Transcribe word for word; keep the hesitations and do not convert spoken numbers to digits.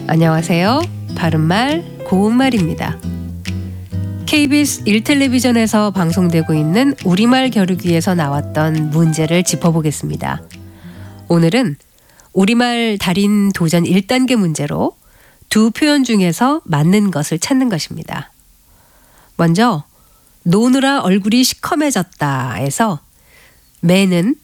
안녕하세요. 바른말 고운말입니다. 케이비에스 일 텔레비전에서 방송되고 있는 우리말 겨루기에서 나왔던 문제를 짚어보겠습니다. 오늘은 우리말 달인 도전 일 단계 문제로 두 표현 중에서 맞는 것을 찾는 것입니다. 먼저 노느라 얼굴이 시커매졌다에서 매는